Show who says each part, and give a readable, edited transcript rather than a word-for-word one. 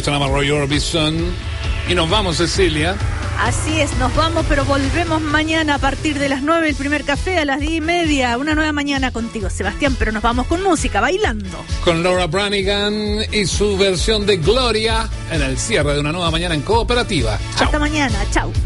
Speaker 1: Esto se llama Roy Orbison. Y nos vamos, Cecilia.
Speaker 2: Así es, nos vamos, pero volvemos mañana a partir de las 9, el primer café, a las 10:30. Una nueva mañana contigo, Sebastián, pero nos vamos con música, bailando.
Speaker 1: Con Laura Branigan y su versión de Gloria en el cierre de una nueva mañana en Cooperativa. Chau.
Speaker 2: Hasta mañana, chau.